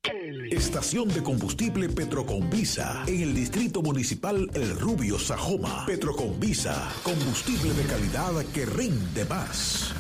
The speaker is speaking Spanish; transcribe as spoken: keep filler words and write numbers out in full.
Estación de combustible Petroconvisa en el distrito municipal El Rubio, Sajoma. Petroconvisa, combustible de calidad que rinde más.